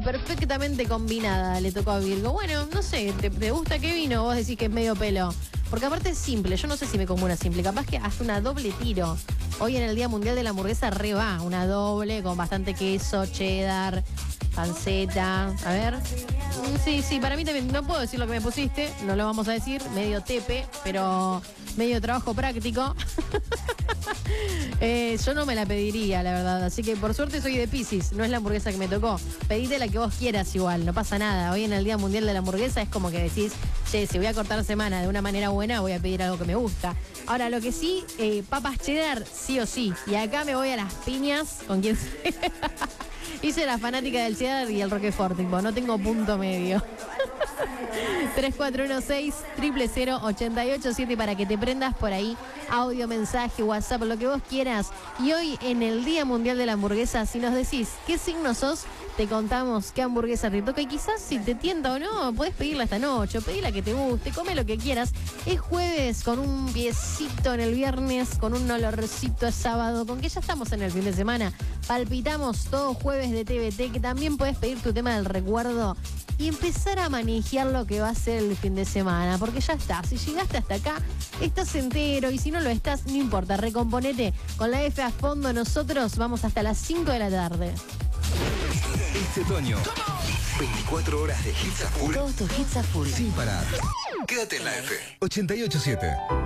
perfectamente combinada le tocó a Virgo. Bueno, no sé, ¿te gusta qué vino? Vos decís que es medio pelo. Porque aparte es simple, yo no sé si me como una simple, capaz que hasta una doble tiro. Hoy en el Día Mundial de la Hamburguesa re va, una doble con bastante queso, cheddar, panceta. A ver. Sí, para mí también, no puedo decir lo que me pusiste, no lo vamos a decir, medio tepe, pero medio trabajo práctico. Yo no me la pediría, la verdad, así que por suerte soy de Piscis, no es la hamburguesa que me tocó. Pedite la que vos quieras igual, no pasa nada. Hoy en el Día Mundial de la Hamburguesa es como que decís, che, si voy a cortar semana de una manera buena, voy a pedir algo que me gusta. Ahora, lo que sí, papas cheddar, sí o sí. Y acá me voy a las piñas con quien sea. Hice la fanática del cheddar y el Roquefort, tipo, no tengo punto medio. 3416-000-887 para que te prendas por ahí, audio, mensaje, WhatsApp, lo que vos quieras. Y hoy en el Día Mundial de la Hamburguesa, si nos decís qué signo sos, te contamos qué hamburguesa te toca y quizás si te tienta o no, podés pedirla esta noche, o pedila que te guste, come lo que quieras. Es jueves con un piecito en el viernes, con un olorcito a sábado, con que ya estamos en el fin de semana. Palpitamos todo jueves de TVT, que también podés pedir tu tema del recuerdo y empezar a manejar lo que va a ser el fin de semana, porque ya está, si llegaste hasta acá, estás entero, y si no lo estás, no importa, recomponete con la F a fondo. Nosotros vamos hasta las 5 de la tarde. Este otoño, 24 horas de hits a full. Todos tus hits a full. Sin parar. Quédate en la F. 88.7.